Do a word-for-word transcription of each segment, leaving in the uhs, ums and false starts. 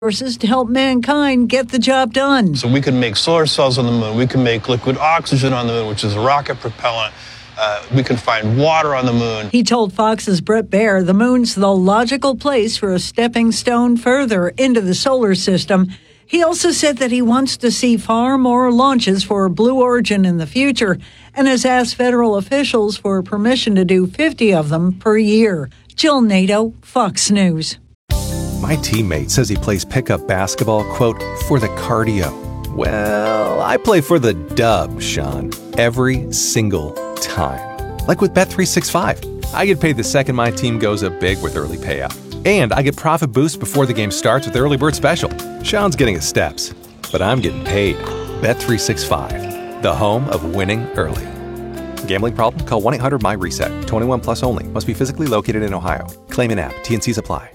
resources to help mankind get the job done. So we can make solar cells on the moon. We can make liquid oxygen on the moon, which is rocket propellant. Uh, we can find water on the moon. He told Fox's Brett Baer the moon's the logical place for a stepping stone further into the solar system. He also said that he wants to see far more launches for Blue Origin in the future and has asked federal officials for permission to do fifty of them per year. Jill Nato, Fox News. My teammate says he plays pickup basketball, quote, for the cardio. Well, I play for the dub, Sean, every single time. Like with Bet three sixty-five. I get paid the second my team goes up big with early payout. And I get profit boosts before the game starts with Early Bird Special. Sean's getting his steps, but I'm getting paid. Bet three sixty-five, the home of winning early. Gambling problem? Call one eight hundred M Y reset. twenty-one plus only. Must be physically located in Ohio. Claim in app. T and C's apply.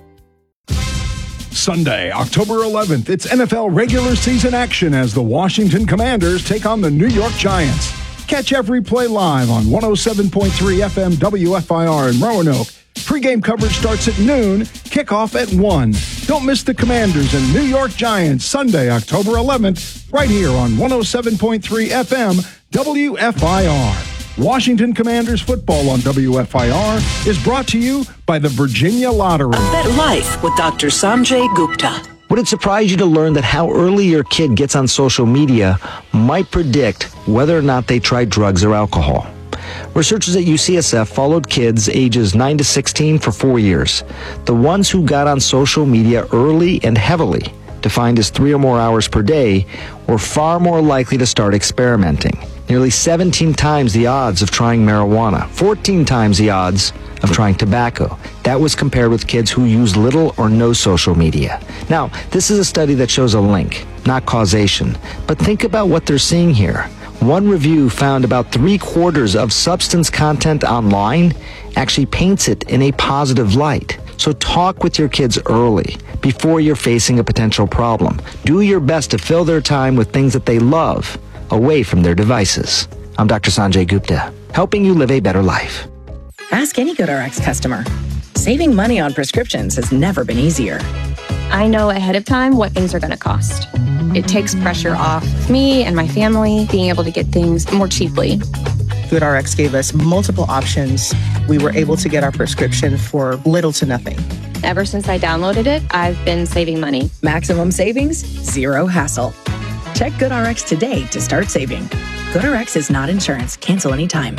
Sunday, October eleventh, it's N F L regular season action as the Washington Commanders take on the New York Giants. Catch every play live on one oh seven point three F M W F I R in Roanoke. Pre-game coverage starts at noon, kickoff at one. Don't miss the Commanders and New York Giants Sunday, October eleventh, right here on one oh seven point three F M W F I R. Washington Commanders football on W F I R is brought to you by the Virginia Lottery. A Better Life with Doctor Sanjay Gupta. Would it surprise you to learn that how early your kid gets on social media might predict whether or not they try drugs or alcohol? Researchers at U C S F followed kids ages nine to sixteen for four years. The ones who got on social media early and heavily, defined as three or more hours per day, were far more likely to start experimenting. Nearly seventeen times the odds of trying marijuana, fourteen times the odds of trying tobacco. That was compared with kids who use little or no social media. Now, this is a study that shows a link, not causation. But think about what they're seeing here. One review found about three quarters of substance content online actually paints it in a positive light. So talk with your kids early, before you're facing a potential problem. Do your best to fill their time with things that they love, away from their devices. I'm Doctor Sanjay Gupta, helping you live a better life. Ask any GoodRx customer. Saving money on prescriptions has never been easier. I know ahead of time what things are going to cost. It takes pressure off me and my family being able to get things more cheaply. GoodRx gave us multiple options. We were able to get our prescription for little to nothing. Ever since I downloaded it, I've been saving money. Maximum savings, zero hassle. Check GoodRx today to start saving. GoodRx is not insurance. Cancel anytime.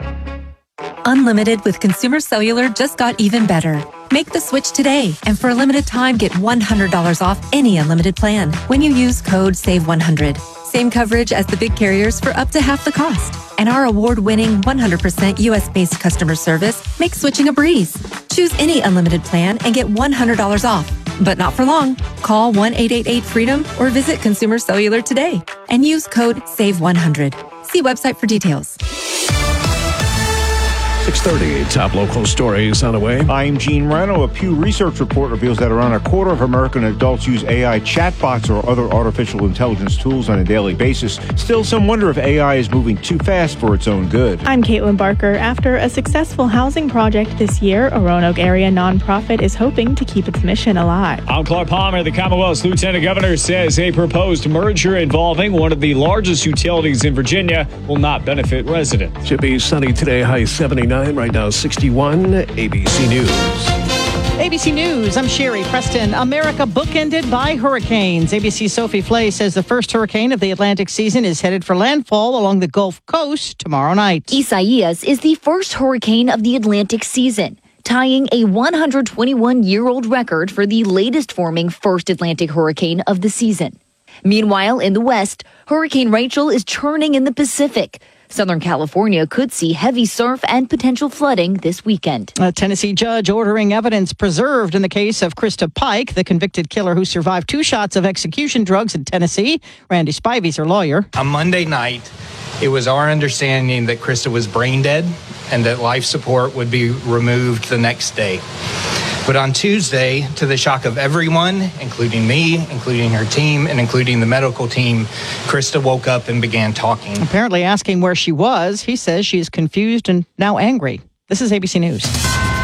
Unlimited with Consumer Cellular just got even better. Make the switch today, and for a limited time, get one hundred dollars off any unlimited plan when you use code save one hundred. Same coverage as the big carriers for up to half the cost. And our award-winning one hundred percent U S-based customer service makes switching a breeze. Choose any unlimited plan and get one hundred dollars off. But not for long. Call one eight eight eight freedom or visit Consumer Cellular today and use code save one hundred. See website for details. six thirty, top local stories on the way. I'm Gene Reno. A Pew Research report reveals that around a quarter of American adults use A I chatbots or other artificial intelligence tools on a daily basis. Still, some wonder if A I is moving too fast for its own good. I'm Caitlin Barker. After a successful housing project this year, a Roanoke area nonprofit is hoping to keep its mission alive. I'm Clark Palmer. The Commonwealth's Lieutenant Governor says a proposed merger involving one of the largest utilities in Virginia will not benefit residents. Should be sunny today, high seventy-nine. Right now, sixty-one. A B C News. A B C News, I'm Sherry Preston. America bookended by hurricanes. A B C's Sophie Flay says the first hurricane of the Atlantic season is headed for landfall along the Gulf Coast tomorrow night. Isaias is the first hurricane of the Atlantic season, tying a one hundred twenty-one-year-old record for the latest forming first Atlantic hurricane of the season. Meanwhile, in the West, Hurricane Rachel is churning in the Pacific. Southern California could see heavy surf and potential flooding this weekend. A Tennessee judge ordering evidence preserved in the case of Krista Pike, the convicted killer who survived two shots of execution drugs in Tennessee. Randy Spivey's her lawyer. On Monday night, it was our understanding that Krista was brain dead and that life support would be removed the next day. But on Tuesday, to the shock of everyone, including me, including her team, and including the medical team, Krista woke up and began talking. Apparently asking where she was, he says she is confused and now angry. This is A B C News.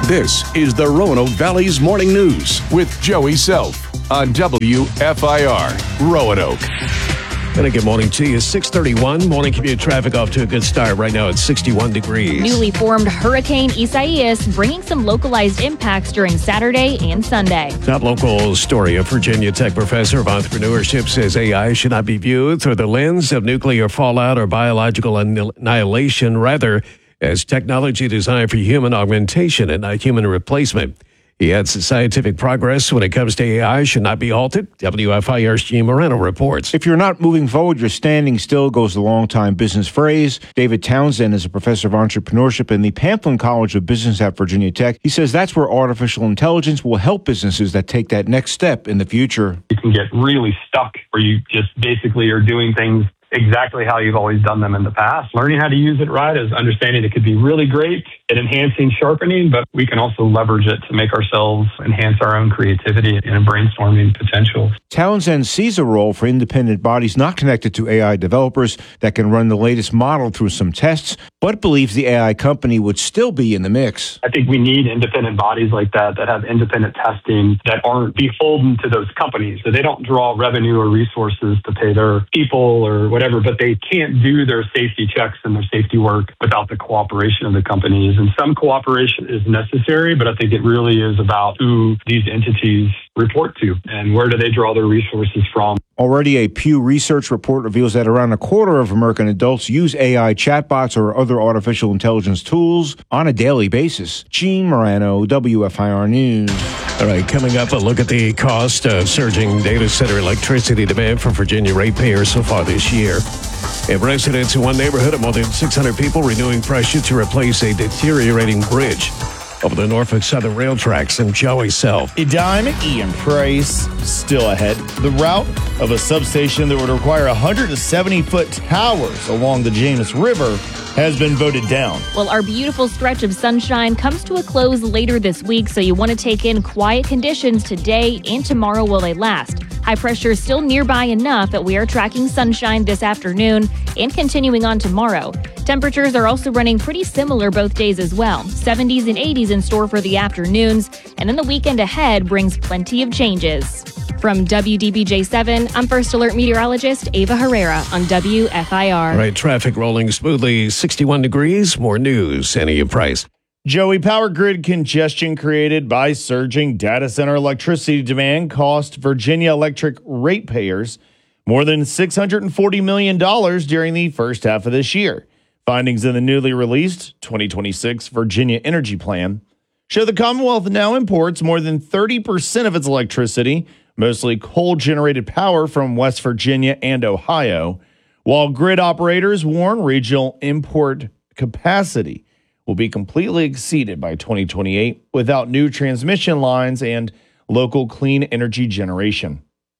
This is the Roanoke Valley's Morning News with Joey Self on W F I R Roanoke. And a good morning to you. six thirty-one. Morning commute traffic off to a good start right now at sixty-one degrees. Newly formed Hurricane Isaias bringing some localized impacts during Saturday and Sunday. Top local story. A Virginia Tech professor of entrepreneurship says A I should not be viewed through the lens of nuclear fallout or biological annihilation, rather as technology designed for human augmentation and not human replacement. He adds that scientific progress when it comes to A I should not be halted. W F I R's Gene Moreno reports. If you're not moving forward, you're standing still, goes the long-time business phrase. David Townsend is a professor of entrepreneurship in the Pamplin College of Business at Virginia Tech. He says that's where artificial intelligence will help businesses that take that next step in the future. You can get really stuck where you just basically are doing things exactly how you've always done them in the past. Learning how to use it right is understanding it could be really great at enhancing sharpening, but we can also leverage it to make ourselves enhance our own creativity and brainstorming potential. Townsend sees a role for independent bodies not connected to A I developers that can run the latest model through some tests, but believes the A I company would still be in the mix. I think we need independent bodies like that that have independent testing that aren't beholden to those companies. So they don't draw revenue or resources to pay their people or whatever, but they can't do their safety checks and their safety work without the cooperation of the companies. And some cooperation is necessary, but I think it really is about who these entities report to and where do they draw their resources from. Already, a Pew Research report reveals that around a quarter of American adults use A I chatbots or other artificial intelligence tools on a daily basis. Gene Morano, W F I R News. All right, coming up, a look at the cost of surging data center electricity demand for Virginia ratepayers so far this year. And residents in one neighborhood of more than six hundred people renewing pressure to replace a deteriorating bridge over the Norfolk Southern Rail tracks. And Joey Self. A dime, Ian Price still ahead. The route of a substation that would require one hundred seventy foot towers along the James River has been voted down. Well, our beautiful stretch of sunshine comes to a close later this week, so you want to take in quiet conditions today and tomorrow while they last. High pressure is still nearby enough that we are tracking sunshine this afternoon and continuing on tomorrow. Temperatures are also running pretty similar both days as well. seventies and eighties in store for the afternoons, and then the weekend ahead brings plenty of changes. From W D B J seven, I'm First Alert meteorologist Ava Herrera on W F I R. All right, traffic rolling smoothly, sixty-one degrees. More news, Annie Price. Joey, power grid congestion created by surging data center electricity demand cost Virginia Electric ratepayers more than six hundred forty million dollars during the first half of this year. Findings in the newly released twenty twenty-six Virginia Energy Plan show the Commonwealth now imports more than thirty percent of its electricity, mostly coal-generated power from West Virginia and Ohio, while grid operators warn regional import capacity will be completely exceeded by twenty twenty-eight without new transmission lines and local clean energy generation.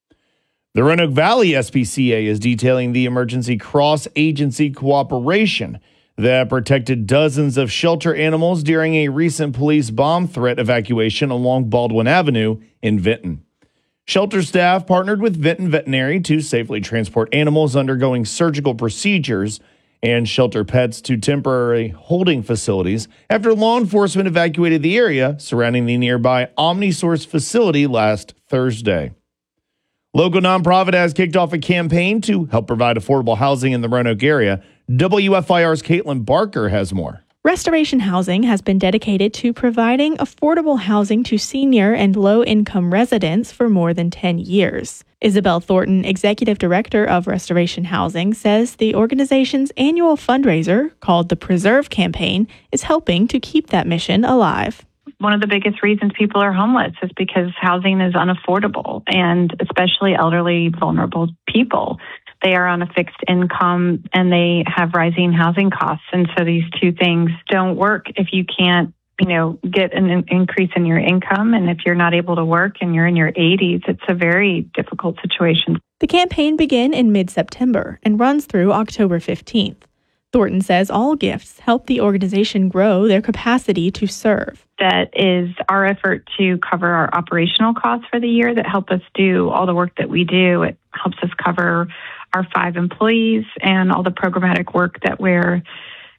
The Roanoke Valley S P C A is detailing the emergency cross-agency cooperation that protected dozens of shelter animals during a recent police bomb threat evacuation along Baldwin Avenue in Vinton. Shelter staff partnered with Vinton Veterinary to safely transport animals undergoing surgical procedures and shelter pets to temporary holding facilities after law enforcement evacuated the area surrounding the nearby OmniSource facility last Thursday. Local nonprofit has kicked off a campaign to help provide affordable housing in the Roanoke area. W F I R's Caitlin Barker has more. Restoration Housing has been dedicated to providing affordable housing to senior and low-income residents for more than ten years. Isabel Thornton, Executive Director of Restoration Housing, says the organization's annual fundraiser, called the Preserve Campaign, is helping to keep that mission alive. One of the biggest reasons people are homeless is because housing is unaffordable, and especially elderly, vulnerable people. They are on a fixed income and they have rising housing costs. And so these two things don't work if you can't, you know, get an increase in your income. And if you're not able to work and you're in your eighties, it's a very difficult situation. The campaign began in mid-September and runs through October fifteenth. Thornton says all gifts help the organization grow their capacity to serve. That is our effort to cover our operational costs for the year that help us do all the work that we do. It helps us cover our five employees and all the programmatic work that we're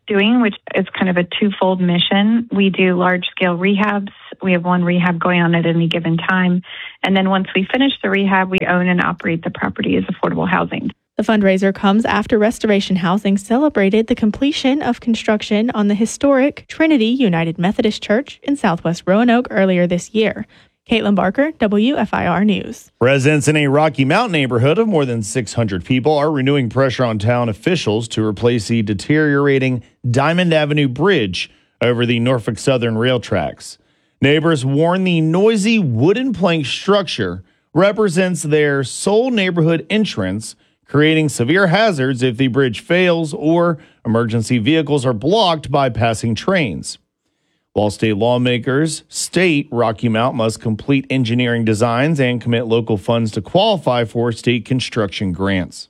doing, which is kind of a twofold mission. We do large-scale rehabs. We have one rehab going on at any given time. And then once we finish the rehab, we own and operate the property as affordable housing. The fundraiser comes after Restoration Housing celebrated the completion of construction on the historic Trinity United Methodist Church in Southwest Roanoke earlier this year. Caitlin Barker, W F I R News. Residents in a Rocky Mountain neighborhood of more than six hundred people are renewing pressure on town officials to replace the deteriorating Diamond Avenue Bridge over the Norfolk Southern rail tracks. Neighbors warn the noisy wooden plank structure represents their sole neighborhood entrance, creating severe hazards if the bridge fails or emergency vehicles are blocked by passing trains. While state lawmakers state Rocky Mount must complete engineering designs and commit local funds to qualify for state construction grants.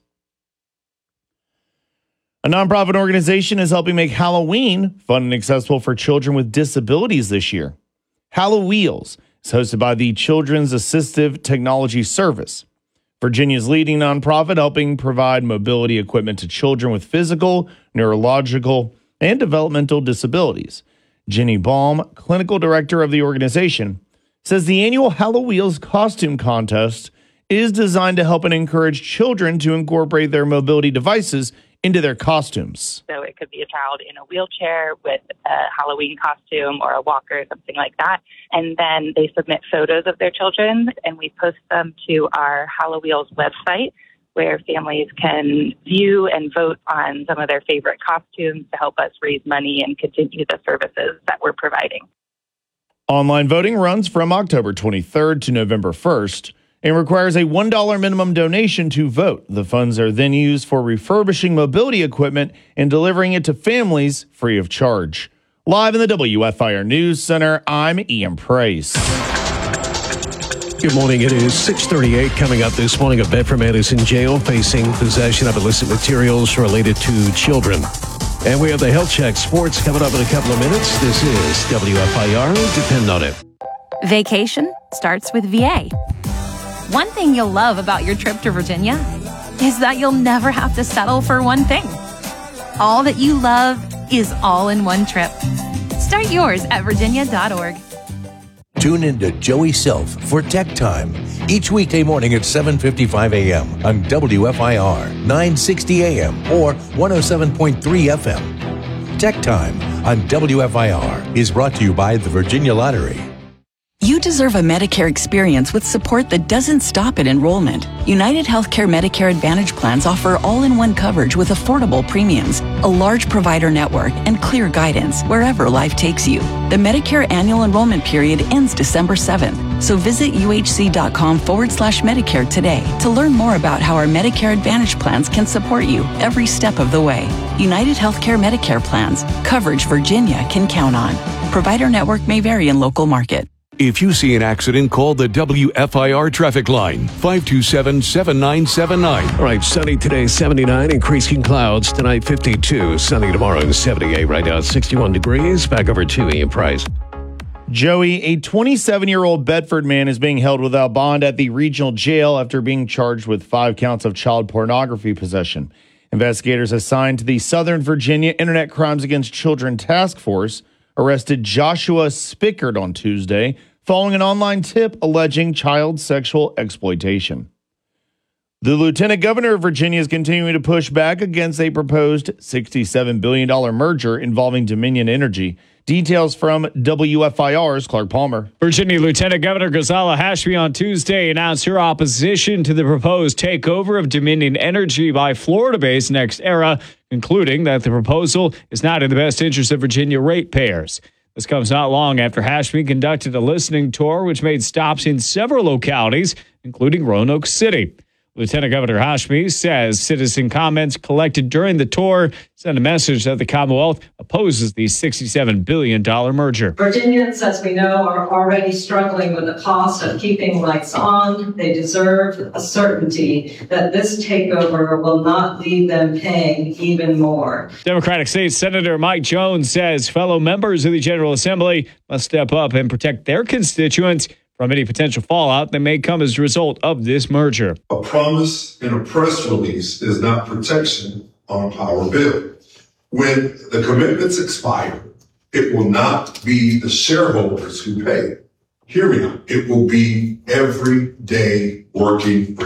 A nonprofit organization is helping make Halloween fun and accessible for children with disabilities this year. Hallowheels is hosted by the Children's Assistive Technology Service, Virginia's leading nonprofit helping provide mobility equipment to children with physical, neurological, and developmental disabilities. Jenny Baum, clinical director of the organization, says the annual Hallowheels costume contest is designed to help and encourage children to incorporate their mobility devices into their costumes. So it could be a child in a wheelchair with a Halloween costume or a walker, something like that. And then they submit photos of their children, and we post them to our Hallowheels website, where families can view and vote on some of their favorite costumes to help us raise money and continue the services that we're providing. Online voting runs from October twenty-third to November first and requires a one dollar minimum donation to vote. The funds are then used for refurbishing mobility equipment and delivering it to families free of charge. Live in the W F I R News Center, I'm Ian Price. Good morning. It is six thirty-eight. Coming up this morning, a Bedford man is in jail facing possession of illicit materials related to children. And we have the Health Check Sports coming up in a couple of minutes. This is W F I R. Depend on it. Vacation starts with V A. One thing you'll love about your trip to Virginia is that you'll never have to settle for one thing. All that you love is all in one trip. Start yours at virginia dot org. Tune into Joey Self for Tech Time each weekday morning at seven fifty-five a.m. on W F I R, nine sixty a.m. or one oh seven point three F M. Tech Time on W F I R is brought to you by the Virginia Lottery. You deserve a Medicare experience with support that doesn't stop at enrollment. United Healthcare Medicare Advantage plans offer all-in-one coverage with affordable premiums, a large provider network, and clear guidance wherever life takes you. The Medicare annual enrollment period ends December seventh, so visit uhc.com forward slash Medicare today to learn more about how our Medicare Advantage plans can support you every step of the way. United Healthcare Medicare plans, coverage Virginia can count on. Provider network may vary in local market. If you see an accident, call the W F I R traffic line, five two seven, seven nine seven nine. All right, sunny today, seventy-nine, increasing clouds. Tonight, fifty-two. Sunny tomorrow, and seventy-eight. Right now, it's sixty-one degrees. Back over to Ian Price. Joey, a twenty-seven-year-old Bedford man is being held without bond at the regional jail after being charged with five counts of child pornography possession. Investigators assigned to the Southern Virginia Internet Crimes Against Children Task Force arrested Joshua Spickard on Tuesday following an online tip alleging child sexual exploitation. The Lieutenant Governor of Virginia is continuing to push back against a proposed sixty-seven billion dollars merger involving Dominion Energy. Details from W F I R's Clark Palmer. Virginia Lieutenant Governor Ghazala Hashmi on Tuesday announced her opposition to the proposed takeover of Dominion Energy by Florida-based NextEra, concluding that the proposal is not in the best interest of Virginia ratepayers. This comes not long after Hashmi conducted a listening tour, which made stops in several localities, including Roanoke City. Lieutenant Governor Hashmi says citizen comments collected during the tour send a message that the Commonwealth opposes the sixty-seven billion dollars merger. Virginians, as we know, are already struggling with the cost of keeping lights on. They deserve a certainty that this takeover will not leave them paying even more. Democratic State Senator Mike Jones says fellow members of the General Assembly must step up and protect their constituents from any potential fallout that may come as a result of this merger. A promise in a press release is not protection on a power bill. when the commitments expire, it will not be the shareholders who pay. Hear me out. It will be everyday working